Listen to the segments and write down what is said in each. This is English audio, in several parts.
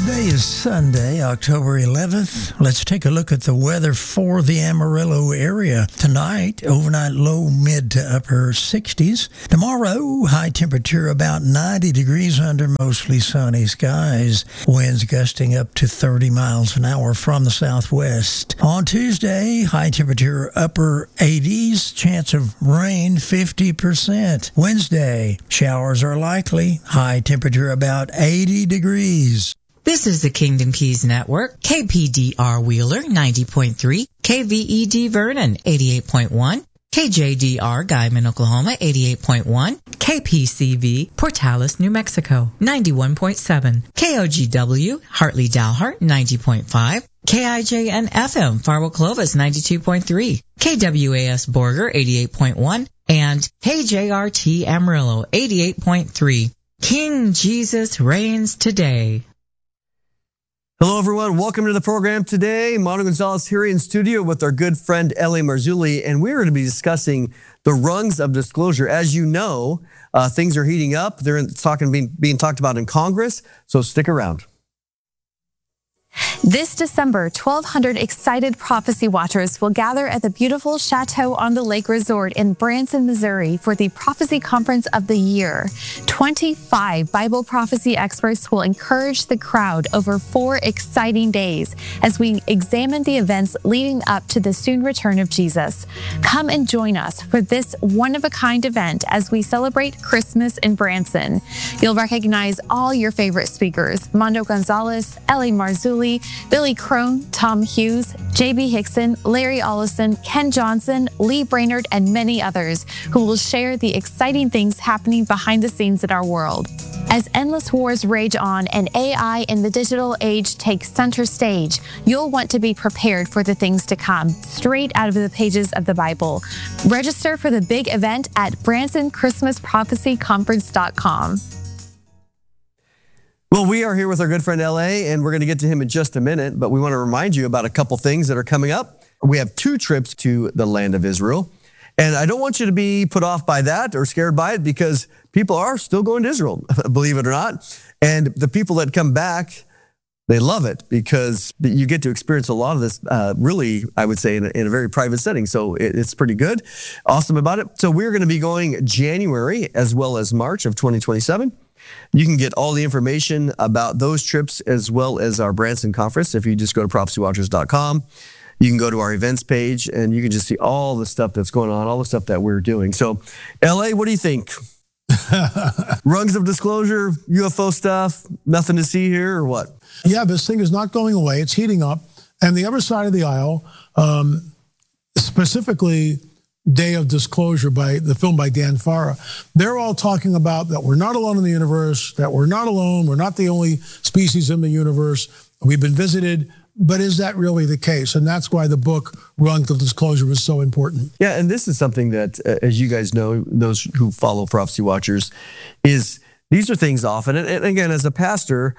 Today is Sunday, October 11th. Let's take a look at the weather for the Amarillo area. Tonight, overnight low mid to upper 60s. Tomorrow, high temperature about 90 degrees under mostly sunny skies. Winds gusting up to 30 miles an hour from the southwest. On Tuesday, high temperature upper 80s. Chance of rain 50%. Wednesday, showers are likely. High temperature about 80 degrees. This is the Kingdom Keys Network, KPDR Wheeler 90.3, KVED Vernon 88.1, KJDR Guyman, Oklahoma 88.1, KPCV Portales, New Mexico 91.7, KOGW Hartley Dalhart 90.5, KIJN FM Farwell Clovis 92.3, KWAS Borger 88.1, and KJRT Amarillo 88.3. King Jesus reigns today. Hello, everyone. Welcome to the program today. Manu Gonzalez here in studio with our good friend L.A. Marzulli, and we're going to be discussing the rungs of disclosure. As you know, things are heating up. They're being talked about in Congress, so stick around. This December, 1,200 excited prophecy watchers will gather at the beautiful Chateau on the Lake Resort in Branson, Missouri for the Prophecy Conference of the Year. 25 Bible prophecy experts will encourage the crowd over 4 exciting days as we examine the events leading up to the soon return of Jesus. Come and join us for this one-of-a-kind event as we celebrate Christmas in Branson. You'll recognize all your favorite speakers: Manu Gonzalez, L.A. Marzulli, Billy Crone, Tom Hughes, J.B. Hickson, Larry Ollison, Ken Johnson, Lee Brainerd, and many others who will share the exciting things happening behind the scenes in our world. As endless wars rage on and AI in the digital age takes center stage, you'll want to be prepared for the things to come, straight out of the pages of the Bible. Register for the big event at BransonChristmasProphecyConference.com. Well, we are here with our good friend L.A., and we're going to get to him in just a minute, but we want to remind you about a couple things that are coming up. We have 2 trips to the land of Israel, and I don't want you to be put off by that or scared by it, because people are still going to Israel, believe it or not. And the people that come back, they love it because you get to experience a lot of this, really, I would say, in a very private setting. So it's pretty good. Awesome about it. So we're going to be going January as well as March of 2027. You can get all the information about those trips as well as our Branson conference if you just go to prophecywatchers.com. You can go to our events page and you can just see all the stuff that's going on, all the stuff that we're doing. So, LA, what do you think? Rungs of disclosure, UFO stuff, nothing to see here, or what? Yeah, this thing is not going away. It's heating up. And the other side of the aisle, specifically Day of Disclosure, by the film by Dan Farah, they're all talking about that we're not alone in the universe, that we're not alone, we're not the only species in the universe, we've been visited, but is that really the case? And that's why the book Rungs of Disclosure is so important. Yeah, and this is something that, as you guys know, those who follow Prophecy Watchers, is these are things often, and again, as a pastor,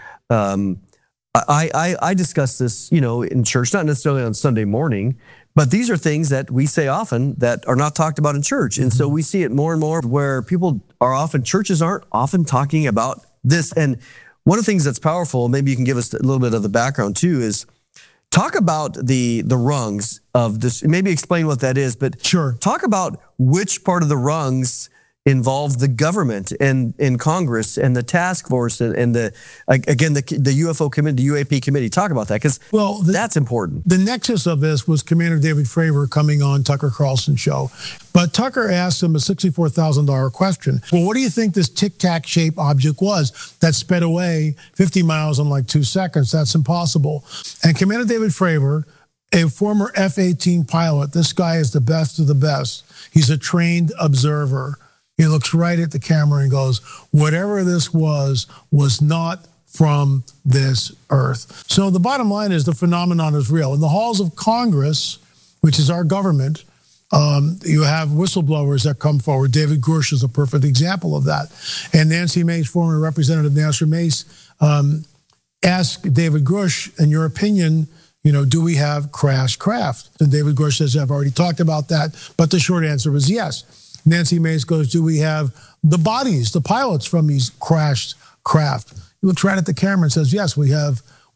I discuss this, in church, not necessarily on Sunday morning, but these are things that we say often that are not talked about in church. And so we see it more and more where churches aren't often talking about this. And one of the things that's powerful, maybe you can give us a little bit of the background too, is talk about the rungs of this. Maybe explain what that is, but sure. Talk about which part of the rungs involve the government and in Congress and the task force and the UFO committee, the UAP committee. Talk about that, because that's important. The nexus of this was Commander David Fravor coming on Tucker Carlson's show. But Tucker asked him a $64,000 question. Well, what do you think this tic-tac shaped object was that sped away 50 miles in like 2 seconds? That's impossible. And Commander David Fravor, a former F-18 pilot, this guy is the best of the best. He's a trained observer. He looks right at the camera and goes, whatever this was not from this earth. So the bottom line is the phenomenon is real. In the halls of Congress, which is our government, you have whistleblowers that come forward. David Grush is a perfect example of that. And Nancy Mace, former Representative Nancy Mace, asked David Grush, in your opinion, do we have crashed craft? And David Grush says, I've already talked about that, but the short answer was yes. Nancy Mace goes, do we have the bodies, the pilots from these crashed craft? He looks right at the camera and says, yes, we have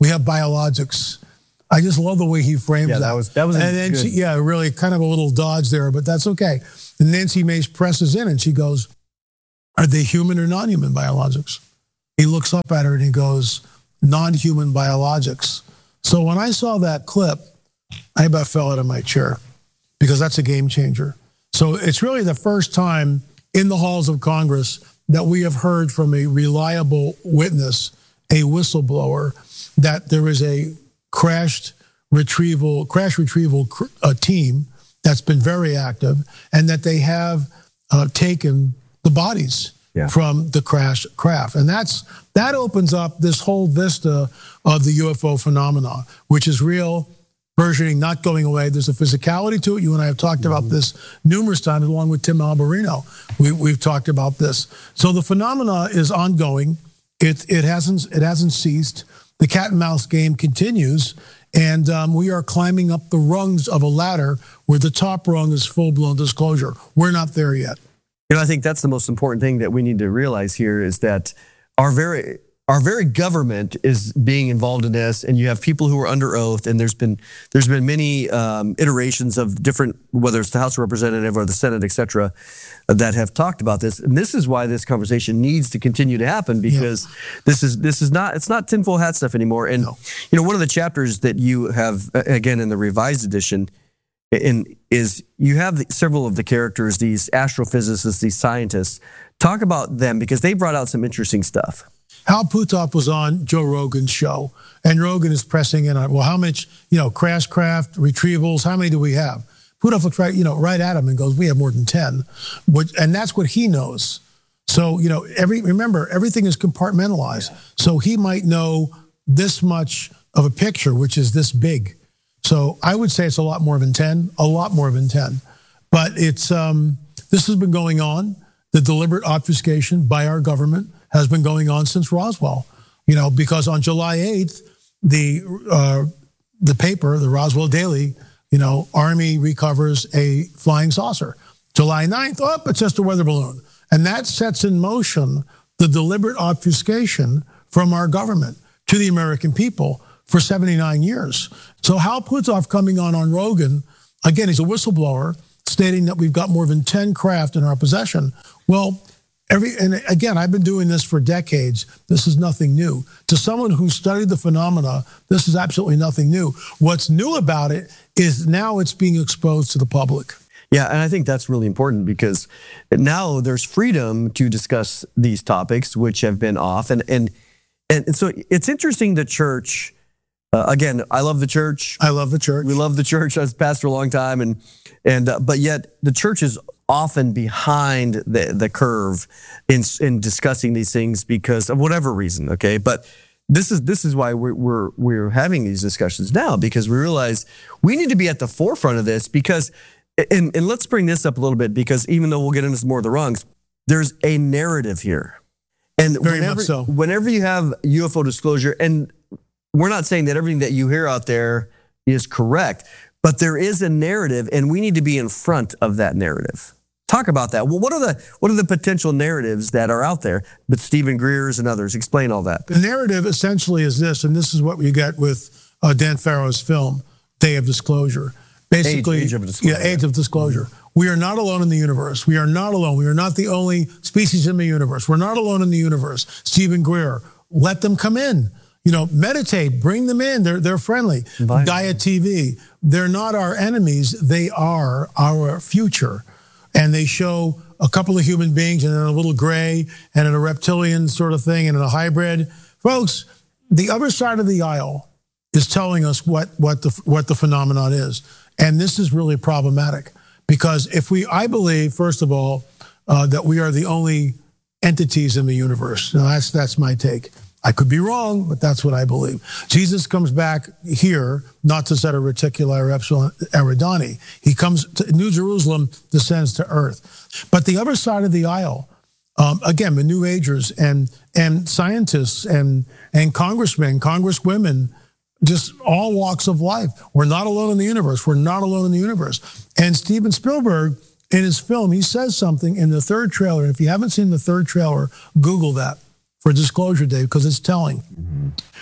we have biologics. I just love the way he frames that. That was and then good. Really kind of a little dodge there, but that's okay. And Nancy Mace presses in and she goes, are they human or non-human biologics? He looks up at her and he goes, non-human biologics. So when I saw that clip, I about fell out of my chair because that's a game changer. So it's really the first time in the halls of Congress that we have heard from a reliable witness, a whistleblower, that there is a crash retrieval team that's been very active, and that they have taken the bodies from the crash craft. And that opens up this whole vista of the UFO phenomena, which is real, burgeoning, not going away. There's a physicality to it. You and I have talked about this numerous times, along with Tim Alberino. We've talked about this. So the phenomena is ongoing. It hasn't ceased. The cat and mouse game continues, and we are climbing up the rungs of a ladder where the top rung is full-blown disclosure. We're not there yet. I think that's the most important thing that we need to realize here is that our very government is being involved in this, and you have people who are under oath, and there's been many iterations of different, whether it's the House of Representatives or the Senate, et cetera, that have talked about this. And this is why this conversation needs to continue to happen, because this is not tinfoil hat stuff anymore. And one of the chapters that you have, again, in the revised edition, is you have several of the characters, these astrophysicists, these scientists. Talk about them, because they brought out some interesting stuff. Hal Puthoff was on Joe Rogan's show, and Rogan is pressing in on, well, how much, crash craft, retrievals, how many do we have? Puthoff looks right at him and goes, we have more than 10. And that's what he knows. So, remember, everything is compartmentalized. Yeah. So he might know this much of a picture, which is this big. So I would say it's a lot more than 10, But it's this has been going on. The deliberate obfuscation by our government has been going on since Roswell. Because on July 8th, the paper, the Roswell Daily, Army recovers a flying saucer. July 9th, it's just a weather balloon. And that sets in motion the deliberate obfuscation from our government to the American people for 79 years. So Hal Puthoff coming on Rogan, again, he's a whistleblower, stating that we've got more than 10 craft in our possession. Well, and again, I've been doing this for decades. This is nothing new. To someone who studied the phenomena, this is absolutely nothing new. What's new about it is now it's being exposed to the public. Yeah, and I think that's really important, because now there's freedom to discuss these topics, which have been off. And so it's interesting, the church, again, I love the church. I love the church. We love the church. I was pastor a long time, but yet the church is often behind the curve in discussing these things because of whatever reason. Okay, but this is why we're having these discussions now, because we realize we need to be at the forefront of this. Because and let's bring this up a little bit, because even though we'll get into some more of the rungs, there's a narrative here, and whenever you have UFO disclosure, and we're not saying that everything that you hear out there is correct, but there is a narrative, and we need to be in front of that narrative. Talk about that. Well, what are the potential narratives that are out there? But Stephen Greer's and others, explain all that. The narrative essentially is this, and this is what we get with Dan Farrow's film, Day of Disclosure. Basically, Age of Disclosure. Yeah, Age of Disclosure. We are not alone in the universe. We are not alone. We are not the only species in the universe. We're not alone in the universe. Stephen Greer, let them come in. Meditate, bring them in. They're friendly. Gaia TV, they're not our enemies. They are our future. And they show a couple of human beings, and then a little gray, and then a reptilian sort of thing, and then a hybrid. Folks, the other side of the aisle is telling us what the phenomenon is. And this is really problematic, because I believe, first of all, that we are the only entities in the universe. Now, that's my take. I could be wrong, but that's what I believe. Jesus comes back here, not to set a reticuli or epsilon eridani. He comes to New Jerusalem, descends to earth. But the other side of the aisle, again, the New Agers and scientists and congressmen, congresswomen, just all walks of life. We're not alone in the universe. We're not alone in the universe. And Steven Spielberg, in his film, he says something in the third trailer. If you haven't seen the third trailer, Google that for Disclosure Day, because it's telling.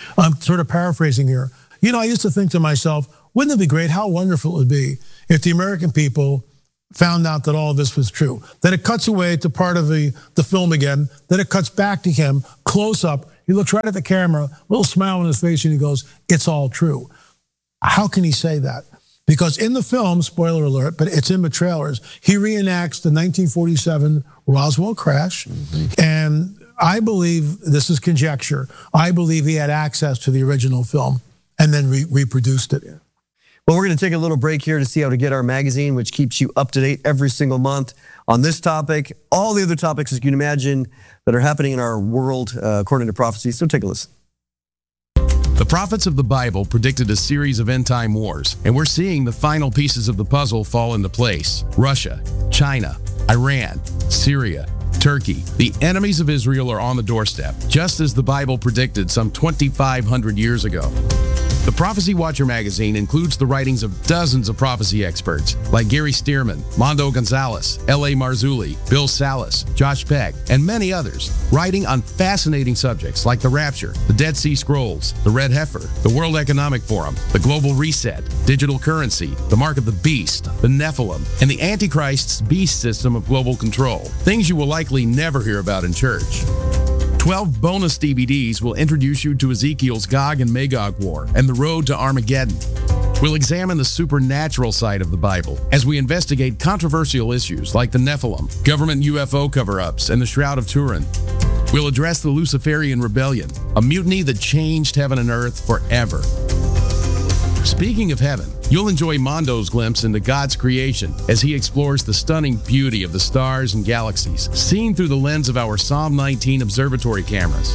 I'm sort of paraphrasing here. You know, I used to think to myself, wouldn't it be great, how wonderful it would be if the American people found out that all of this was true, that it cuts away to part of the film again, that it cuts back to him, close up, he looks right at the camera, little smile on his face, and he goes, it's all true. How can he say that? Because in the film, spoiler alert, but it's in the trailers, he reenacts the 1947 Roswell crash, and I believe, this is conjecture, I believe he had access to the original film and then reproduced it. Well, we're going to take a little break here to see how to get our magazine, which keeps you up to date every single month on this topic, all the other topics, as you can imagine, that are happening in our world according to prophecy. So take a listen. The prophets of the Bible predicted a series of end-time wars, and we're seeing the final pieces of the puzzle fall into place. Russia, China, Iran, Syria, Turkey. The enemies of Israel are on the doorstep, just as the Bible predicted some 2,500 years ago. The Prophecy Watcher magazine includes the writings of dozens of prophecy experts like Gary Stearman, Mondo Gonzalez, L.A. Marzulli, Bill Salas, Josh Peck, and many others, writing on fascinating subjects like the Rapture, the Dead Sea Scrolls, the Red Heifer, the World Economic Forum, the Global Reset, digital currency, the Mark of the Beast, the Nephilim, and the Antichrist's beast system of global control. Things you will likely never hear about in church. 12 bonus DVDs will introduce you to Ezekiel's Gog and Magog war and the road to Armageddon. We'll examine the supernatural side of the Bible as we investigate controversial issues like the Nephilim, government UFO cover-ups, and the Shroud of Turin. We'll address the Luciferian Rebellion, a mutiny that changed heaven and earth forever. Speaking of heaven, you'll enjoy Mondo's glimpse into God's creation as he explores the stunning beauty of the stars and galaxies, seen through the lens of our Psalm 19 observatory cameras.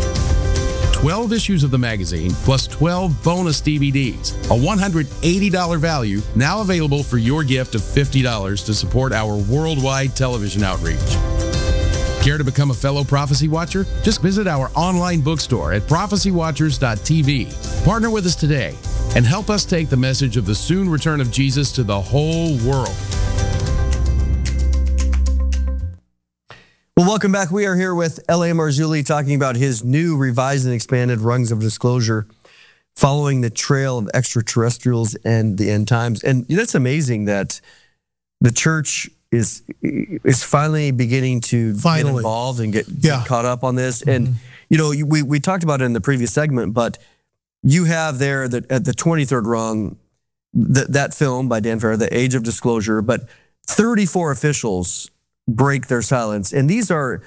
12 issues of the magazine, plus 12 bonus DVDs, a $180 value, now available for your gift of $50 to support our worldwide television outreach. Care to become a fellow Prophecy Watcher? Just visit our online bookstore at prophecywatchers.tv. Partner with us today and help us take the message of the soon return of Jesus to the whole world. Well, welcome back. We are here with L.A. Marzulli talking about his new revised and expanded Rungs of Disclosure, following the trail of extraterrestrials and the end times. And it's amazing that the church is finally beginning to get involved and get caught up on this. And, we talked about it in the previous segment, but you have there that at the 23rd rung, that film by Dan Farrar, The Age of Disclosure, but 34 officials break their silence. And these aren't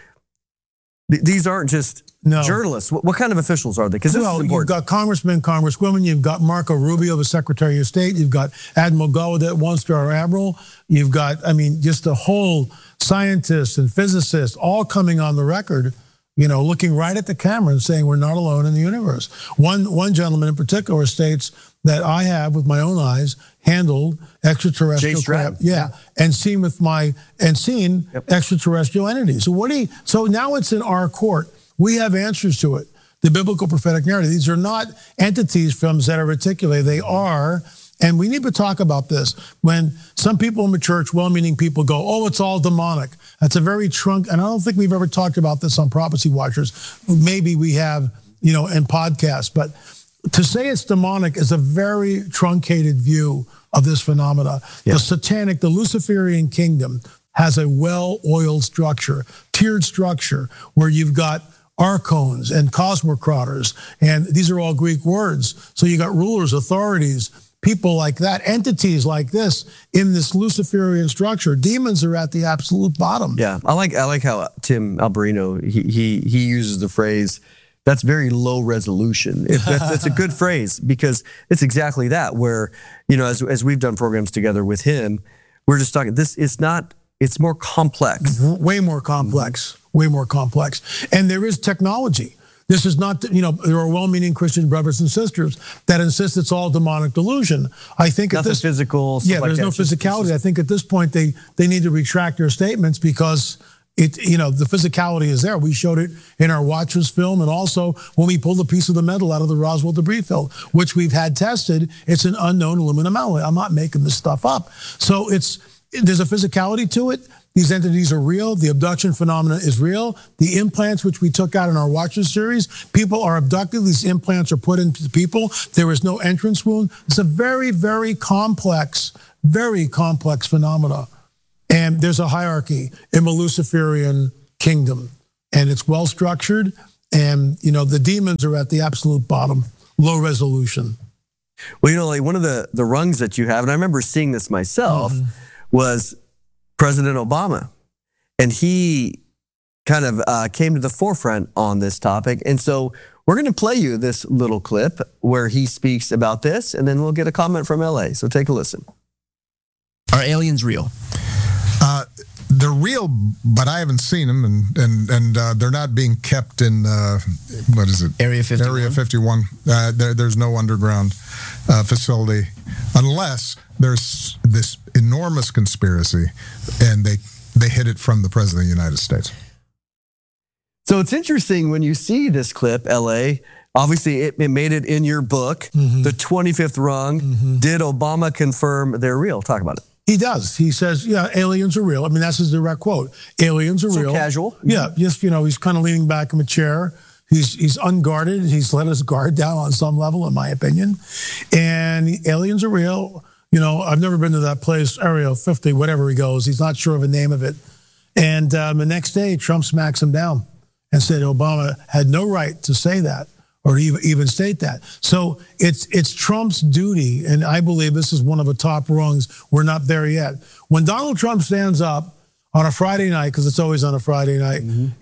just journalists. What kind of officials are they? Because you've got congressmen, congresswomen, you've got Marco Rubio, the Secretary of State, you've got Admiral Gallaudet, one-star admiral, you've got, just the whole scientists and physicists all coming on the record, looking right at the camera and saying we're not alone in the universe. One gentleman in particular states that I have, with my own eyes, handled extraterrestrial craft, and seen extraterrestrial entities. So now it's in our court. We have answers to it. The biblical prophetic narrative. These are not entities from Zeta Reticuli. They are. And we need to talk about this. When some people in the church, well-meaning people, go, oh, it's all demonic. That's a very and I don't think we've ever talked about this on Prophecy Watchers. Maybe we have, in podcasts. But to say it's demonic is a very truncated view of this phenomena. Yeah. The satanic, the Luciferian kingdom has a well-oiled structure, tiered structure, where you've got archons and cosmocrators. And these are all Greek words. So you got rulers, authorities, people like that, entities like this in this Luciferian structure. Demons are at the absolute bottom. Yeah, I like how Tim Alberino, he uses the phrase, that's very low resolution. That's a good phrase, because it's exactly that, where, as we've done programs together with him, we're just talking, it's more complex. Way more complex, way more complex. And there is technology. This is not, there are well-meaning Christian brothers and sisters that insist it's all demonic delusion. I think nothing physical. There's no physicality. I think at this point they need to retract their statements, because the physicality is there. We showed it in our Watchers film, and also when we pulled a piece of the metal out of the Roswell debris field, which we've had tested. It's an unknown aluminum alloy. I'm not making this stuff up. So there's a physicality to it. These entities are real. The abduction phenomena is real. The implants, which we took out in our Watchers series, people are abducted. These implants are put into people. There is no entrance wound. It's a very, very complex phenomena. And there's a hierarchy in the Luciferian kingdom. And it's well structured. And, the demons are at the absolute bottom, low resolution. Well, like one of the rungs that you have, and I remember seeing this myself, was President Obama. And he kind of came to the forefront on this topic. And so we're going to play you this little clip where he speaks about this, and then we'll get a comment from LA. So take a listen. Are aliens real? They're real, but I haven't seen them, and they're not being kept in, what is it? Area 51. Area 51. There's no underground facility unless there's this enormous conspiracy, and they hid it from the President of the United States. So it's interesting when you see this clip, LA. Obviously, it made it in your book, The 25th Rung. Did Obama confirm they're real? Talk about it. He does. He says, yeah, aliens are real. I mean, that's his direct quote. Aliens are real. Casual. Yeah, just, he's kind of leaning back in a chair. He's unguarded. He's let his guard down on some level, in my opinion. And aliens are real. I've never been to that place, Area 50, whatever he goes. He's not sure of the name of it. And the next day, Trump smacks him down and said Obama had no right to say that or to even state that. So it's Trump's duty, and I believe this is one of the top rungs. We're not there yet. When Donald Trump stands up on a Friday night, because it's always on a Friday night,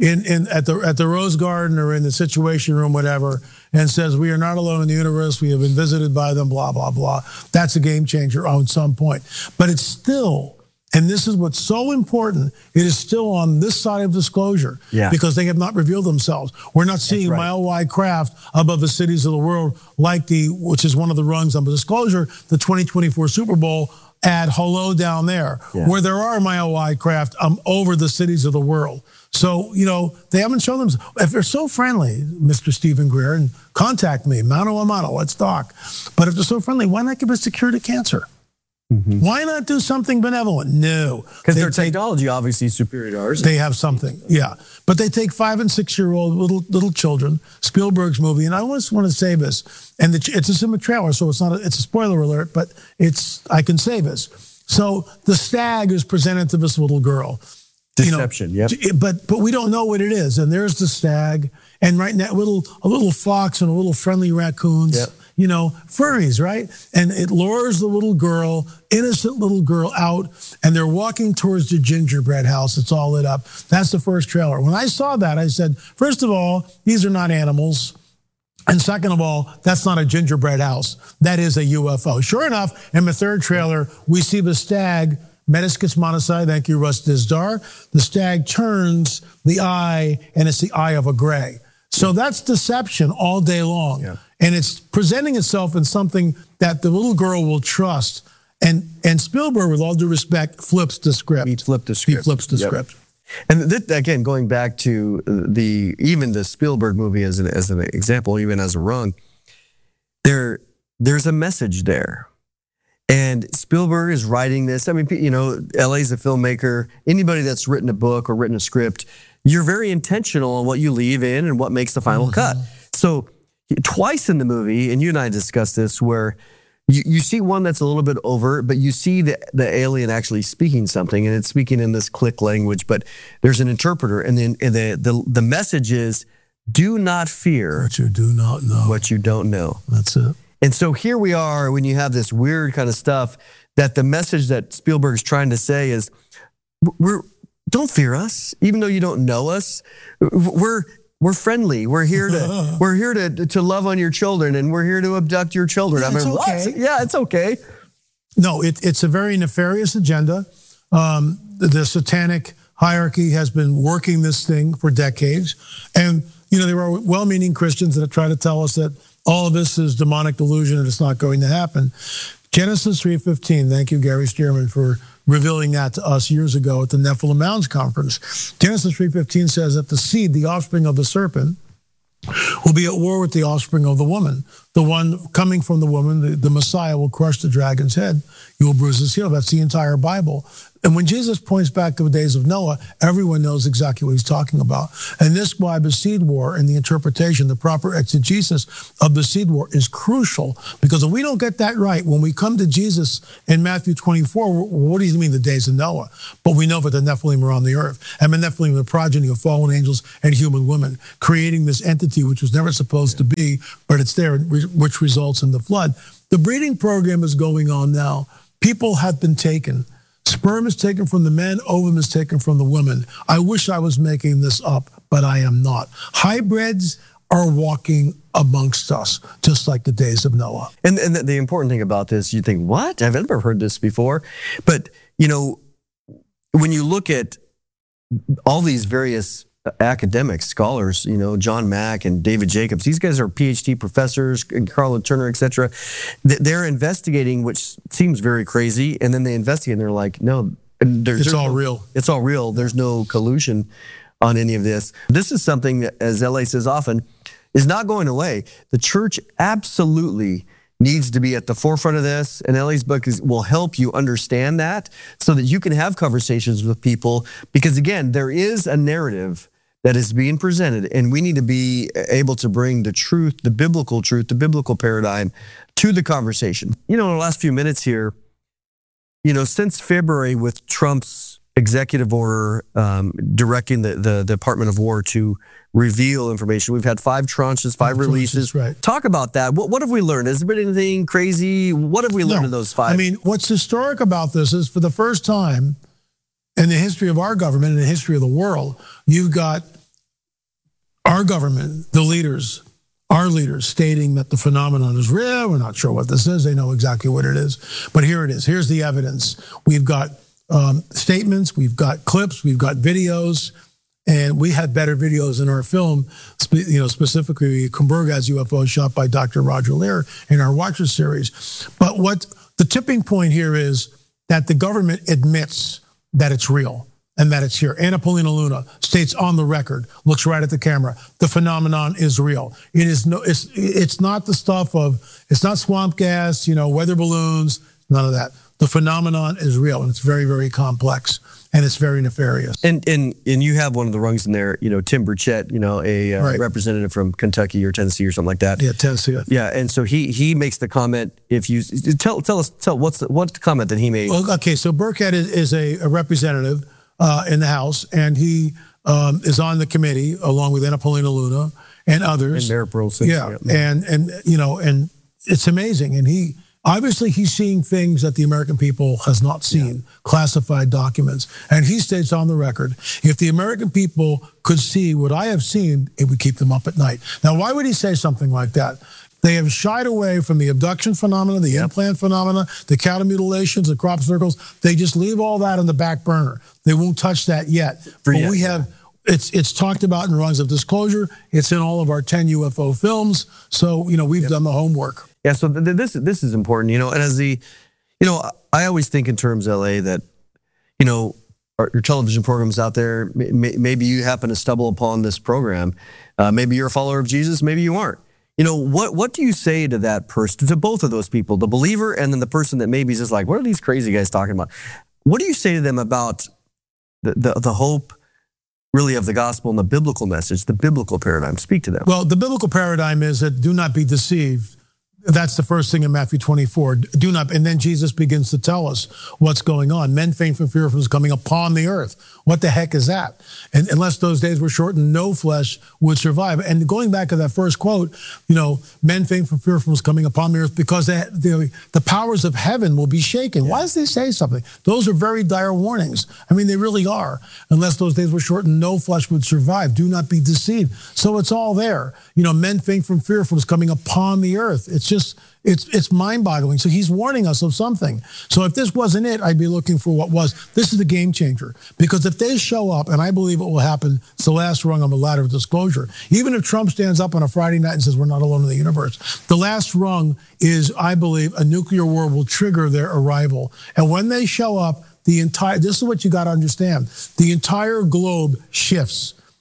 at the Rose Garden or in the Situation Room, whatever, and says, we are not alone in the universe, we have been visited by them, blah, blah, blah. That's a game changer on some point. But it's still, and this is what's so important, it is still on this side of disclosure because they have not revealed themselves. We're not seeing mile-wide craft above the cities of the world like which is one of the rungs on the disclosure, the 2024 Super Bowl ad hello down there, where there are mile-wide craft over the cities of the world. So, they haven't shown them. If they're so friendly, Mr. Stephen Greer, and contact me, mano a mano, let's talk. But if they're so friendly, why not give us a cure to cancer? Why not do something benevolent? No. Because their technology obviously is superior to ours. They have something, But they take 5- and 6-year-old little children, Spielberg's movie, and I always want to say this, and it's in the trailer, so it's a spoiler alert, but I can say this. So the stag is presented to this little girl. Deception, But we don't know what it is. And there's the stag, and right now a little fox and a little friendly raccoons. Furries, right? And it lures the little girl, innocent little girl, out, and they're walking towards the gingerbread house. It's all lit up. That's the first trailer. When I saw that, I said, first of all, these are not animals. And second of all, that's not a gingerbread house. That is a UFO. Sure enough, in the third trailer, we see the stag, Metiscus monoci, thank you, Russ Dizdar. The stag turns the eye, and it's the eye of a gray. So that's deception all day long. Yeah. And it's presenting itself in something that the little girl will trust. And Spielberg, with all due respect, flips the script. He flips the script. And again, going back to even the Spielberg movie as an example, even as a rung, there's a message there. And Spielberg is writing this. I mean, LA's a filmmaker. Anybody that's written a book or written a script, you're very intentional on what you leave in and what makes the final cut. So twice in the movie, and you and I discussed this, where you see one that's a little bit overt, but you see the alien actually speaking something, and it's speaking in this click language, but there's an interpreter, and then the message is, do not fear what you do not know. What you don't know. That's it. And so here we are when you have this weird kind of stuff, that the message that Spielberg's trying to say is, don't fear us, even though you don't know us. We're friendly. We're here to love on your children, and we're here to abduct your children. Yeah, it's okay. What? Yeah, it's okay. No, it's a very nefarious agenda. The satanic hierarchy has been working this thing for decades, and there are well-meaning Christians that try to tell us that all of this is demonic delusion and it's not going to happen. Genesis 3:15. Thank you, Gary Stearman, for revealing that to us years ago at the Nephilim Mounds Conference. Genesis 3:15 says that the seed, the offspring of the serpent, will be at war with the offspring of the woman. The one coming from the woman, the Messiah, will crush the dragon's head. You will bruise his heel. That's the entire Bible. And when Jesus points back to the days of Noah, everyone knows exactly what he's talking about. And this is why the seed war and the interpretation, the proper exegesis of the seed war is crucial. Because if we don't get that right, when we come to Jesus in Matthew 24, what do you mean the days of Noah? But we know that the Nephilim are on the earth. And the Nephilim are the progeny of fallen angels and human women, creating this entity which was never supposed to be, but it's there, which results in the flood. The breeding program is going on now. People have been taken. Sperm is taken from the men, ovum is taken from the women. I wish I was making this up, but I am not. Hybrids are walking amongst us, just like the days of Noah. And the important thing about this, you think, what? I've never heard this before. But, you know, when you look at all these various academics, scholars, you know, John Mack and David Jacobs, these guys are PhD professors, and Carla Turner, etc. They're investigating, which seems very crazy, and then they investigate and they're like, no, it's all real. It's all real. There's no collusion on any of this. This is something that, as LA says often, is not going away. The church absolutely needs to be at the forefront of this, and LA's book will help you understand that so that you can have conversations with people, because again, there is a narrative that is being presented, and we need to be able to bring the truth, the biblical paradigm to the conversation. You know, in the last few minutes here, you know, since February with Trump's executive order directing the Department of War to reveal information, we've had 5 tranches, 5 releases. Right. Talk about that. What have we learned? Has there been anything crazy? What have we learned in those 5? I mean, what's historic about this is for the first time in the history of our government, in the history of the world, you've got our government, the leaders, our leaders stating that the phenomenon is real. We're not sure what this is. They know exactly what it is. But here it is. Here's the evidence. We've got statements, we've got clips, we've got videos, and we had better videos in our film, you know, specifically Kumburga's UFO shot by Dr. Roger Lear in our Watcher series. But what the tipping point here is that the government admits that it's real and that it's here. Anna Paulina Luna states on the record, looks right at the camera, the phenomenon is real. It is it's not the stuff of, it's not swamp gas, you know, weather balloons, none of that. The phenomenon is real, and it's very, very complex, and it's very nefarious. And you have one of the rungs in there, you know, Tim Burchett, you know, a right. representative from Kentucky or Tennessee or something like that. Yeah, Tennessee. Yeah, and so he makes the comment. If you tell us what's the comment that he made? Well, okay, so Burchett is a representative in the House, and he is on the committee along with Anna Paulina Luna and others. And Mayor Burlson. Yeah, and you know, and it's amazing, and obviously, he's seeing things that the American people has not seen, classified documents. And he states on the record, if the American people could see what I have seen, it would keep them up at night. Now, why would he say something like that? They have shied away from the abduction phenomena, the implant phenomena, the cattle mutilations, the crop circles. They just leave all that on the back burner. They won't touch that yet. But we have... It's talked about in rungs of disclosure. It's in all of our 10 UFO films. So, you know, we've done the homework. Yeah, so this is important, you know, and as you know, I always think in terms, LA, that, you know, your television programs out there, maybe you happen to stumble upon this program. Maybe you're a follower of Jesus, maybe you aren't. You know, what do you say to that person, to both of those people, the believer and then the person that maybe is just like, what are these crazy guys talking about? What do you say to them about the hope, really, of the gospel and the biblical message, the biblical paradigm? Speak to them. Well, the biblical paradigm is that do not be deceived. That's the first thing in Matthew 24. Do not, and then Jesus begins to tell us what's going on. Men faint from fear of what's coming upon the earth. What the heck is that? And unless those days were shortened, no flesh would survive. And going back to that first quote, you know, men faint from fear of what's coming upon the earth because the powers of heaven will be shaken. Why does they say something? Those are very dire warnings. I mean, they really are. Unless those days were shortened, no flesh would survive. Do not be deceived. So it's all there. You know, men faint from fear of what's coming upon the earth. It's mind-boggling. So he's warning us of something. So if this wasn't it, I'd be looking for what was. This is the game changer. Because if they show up, and I believe it will happen, it's the last rung on the ladder of disclosure. Even if Trump stands up on a Friday night and says we're not alone in the universe, the last rung is, I believe, a nuclear war will trigger their arrival. And when they show up, this is what you got to understand. The entire globe shifts.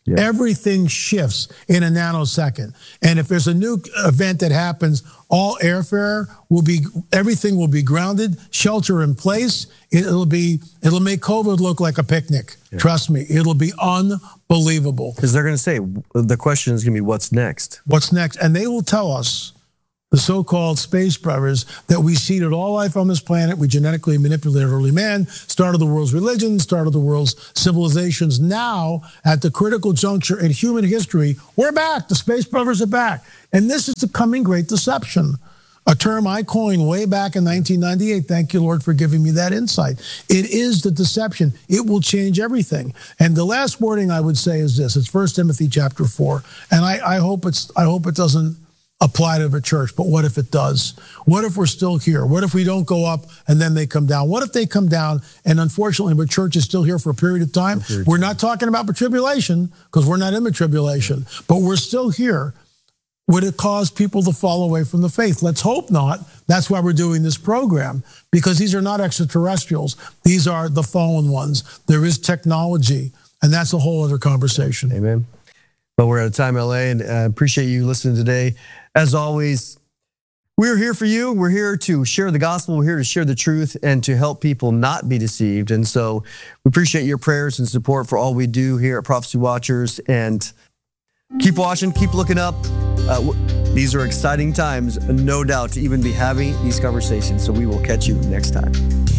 Yeah. Everything shifts in a nanosecond. And if there's a new event that happens, all airfare everything will be grounded, shelter in place. It'll make COVID look like a picnic. Yeah. Trust me, it'll be unbelievable. Because they're going to say, the question is going to be, what's next? What's next? And they will tell us, the so-called space brothers, that we seeded all life on this planet, we genetically manipulated early man, started the world's religion, started the world's civilizations. Now, at the critical juncture in human history, we're back. The space brothers are back. And this is the coming great deception, a term I coined way back in 1998. Thank you, Lord, for giving me that insight. It is the deception. It will change everything. And the last wording I would say is this. It's 1 Timothy chapter 4. And I hope it doesn't apply to the church, but what if it does? What if we're still here? What if we don't go up and then they come down? What if they come down and unfortunately the church is still here for a period of time? We're not talking about the tribulation because we're not in the tribulation, but we're still here. Would it cause people to fall away from the faith? Let's hope not. That's why we're doing this program, because these are not extraterrestrials. These are the fallen ones. There is technology, and that's a whole other conversation. Amen. But we're out of time, LA, and I appreciate you listening today. As always, we're here for you. We're here to share the gospel. We're here to share the truth and to help people not be deceived. And so we appreciate your prayers and support for all we do here at Prophecy Watchers. And keep watching, keep looking up. These are exciting times, no doubt, to even be having these conversations. So we will catch you next time.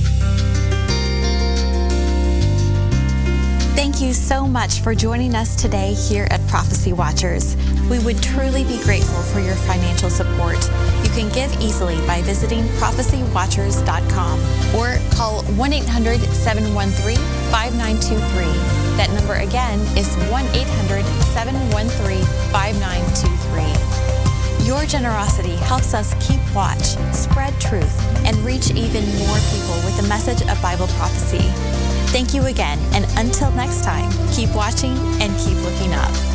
Thank you so much for joining us today here at Prophecy Watchers. We would truly be grateful for your financial support. You can give easily by visiting prophecywatchers.com or call 1-800-713-5923. That number again is 1-800-713-5923. Your generosity helps us keep watch, spread truth, and reach even more people with the message of Bible prophecy. Thank you again, and until next time, keep watching and keep looking up.